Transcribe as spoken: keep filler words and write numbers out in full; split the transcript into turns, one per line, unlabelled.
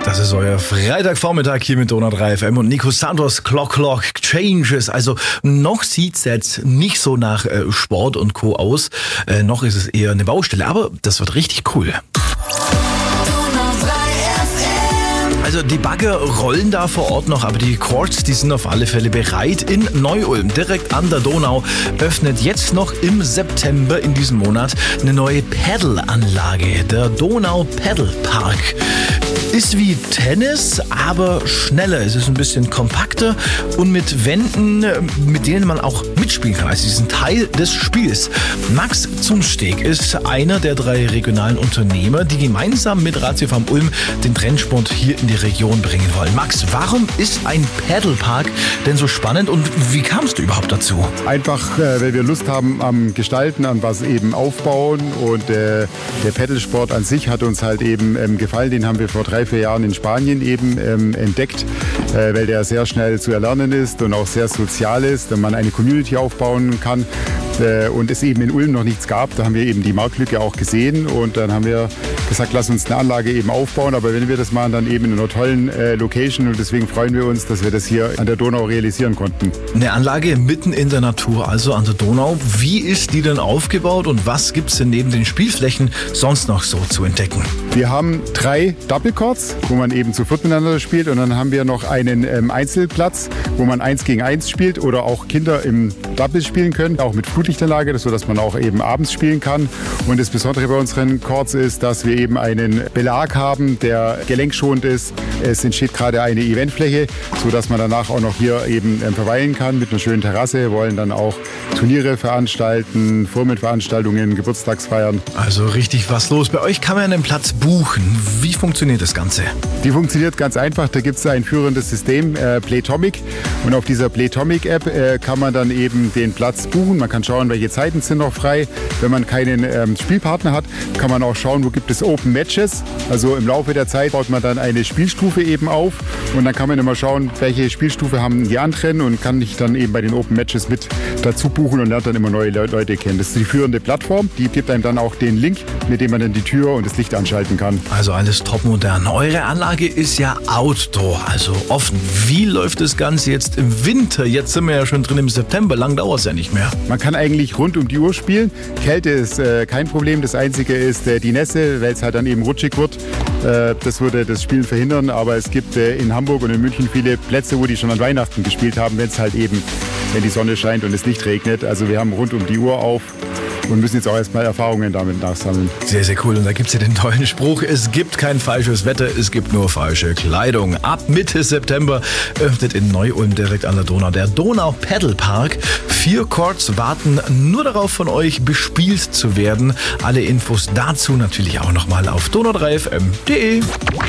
Das ist euer Freitagvormittag hier mit Donau drei F M und Nico Santos. Clock Clock Changes. Also noch sieht's jetzt nicht so nach äh, Sport und Co. aus. Äh, noch ist es eher eine Baustelle, aber das wird richtig cool. Also die Bagger rollen da vor Ort noch, aber die Quartz, die sind auf alle Fälle bereit. In Neu-Ulm, direkt an der Donau, öffnet jetzt noch im September in diesem Monat eine neue Paddelanlage, der Donau Paddle Park. Ist wie Tennis, aber schneller. Es ist ein bisschen kompakter und mit Wänden, mit denen man auch mitspielen kann. Also sie sind Teil des Spiels. Max Zumsteg ist einer der drei regionalen Unternehmer, die gemeinsam mit Ratiofarm Ulm den Trendsport hier in die Region bringen wollen. Max, warum ist ein Paddlepark denn so spannend und wie kamst du überhaupt dazu?
Einfach, äh, weil wir Lust haben am Gestalten, an was eben aufbauen und äh, der Paddlesport an sich hat uns halt eben ähm, gefallen. Den haben wir vor drei, vier Jahren in Spanien eben ähm, entdeckt, äh, weil der sehr schnell zu erlernen ist und auch sehr sozial ist und man eine Community aufbauen kann. Äh, und es eben in Ulm noch nichts gab, da haben wir eben die Marktlücke auch gesehen und dann haben wir gesagt, lass uns eine Anlage eben aufbauen, aber wenn wir das machen, dann eben in einer tollen äh, Location und deswegen freuen wir uns, dass wir das hier an der Donau realisieren konnten.
Eine Anlage mitten in der Natur, also an der Donau. Wie ist die denn aufgebaut und was gibt es denn neben den Spielflächen sonst noch so zu entdecken?
Wir haben drei Double Courts, wo man eben zu viert miteinander spielt und dann haben wir noch einen ähm, Einzelplatz, wo man eins gegen eins spielt oder auch Kinder im Double spielen können, auch mit Flutlichtanlage, sodass man auch eben abends spielen kann. Und das Besondere bei unseren Courts ist, dass wir eben einen Belag haben, der gelenkschonend ist. Es entsteht gerade eine Eventfläche, sodass man danach auch noch hier eben verweilen kann mit einer schönen Terrasse. Wir wollen dann auch Turniere veranstalten, Firmenveranstaltungen, Geburtstagsfeiern.
Also richtig was los. Bei euch kann man einen Platz buchen. Wie funktioniert das Ganze?
Die funktioniert ganz einfach. Da gibt es ein führendes System, äh, Playtomic. Und auf dieser Playtomic-App äh, kann man dann eben den Platz buchen. Man kann schauen, welche Zeiten sind noch frei. Wenn man keinen ähm, Spielpartner hat, kann man auch schauen, wo gibt es Open Matches. Also im Laufe der Zeit baut man dann eine Spielstufe eben auf. Und dann kann man immer schauen, welche Spielstufe haben die anderen und kann sich dann eben bei den Open Matches mit dazu buchen und lernt dann immer neue Leute kennen. Das ist die führende Plattform. Die gibt einem dann auch den Link, mit dem man dann die Tür und das Licht anschalten kann.
Also alles topmodern. Eure Anlage ist ja Outdoor, also offen. Wie läuft das Ganze jetzt im Winter? Jetzt sind wir ja schon drin im September. Lang dauert es ja nicht mehr.
Man kann eigentlich rund um die Uhr spielen. Kälte ist äh, kein Problem. Das Einzige ist äh, die Nässe, weil es halt dann eben rutschig wird. Äh, das würde das Spielen verhindern. Aber es gibt äh, in Hamburg und in München viele Plätze, wo die schon an Weihnachten gespielt haben, wenn es halt eben, wenn die Sonne scheint und es nicht regnet. Also wir haben rund um die Uhr auf und müssen jetzt auch erstmal Erfahrungen damit nachsammeln.
Sehr, sehr cool. Und da gibt es ja den tollen Spruch, es gibt kein falsches Wetter, es gibt nur falsche Kleidung. Ab Mitte September öffnet in Neu-Ulm direkt an der Donau der Donau Paddle Park. Vier Courts warten nur darauf, von euch bespielt zu werden. Alle Infos dazu natürlich auch nochmal auf donau drei f m punkt de.